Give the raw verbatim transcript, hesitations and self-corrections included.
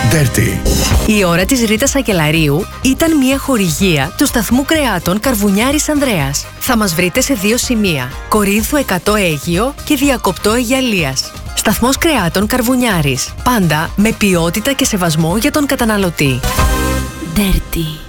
Dirty. Η ώρα της Ρίτας Σακελαρίου ήταν μια χορηγία του σταθμού κρεάτων Καρβουνιάρης Ανδρέας. Θα μας βρείτε σε δύο σημεία: Κορίνθου εκατό Αίγυο και Διακοπτό Αιγιαλίας. Σταθμός κρεάτων Καρβουνιάρης. Πάντα με ποιότητα και σεβασμό για τον καταναλωτή. Dirty.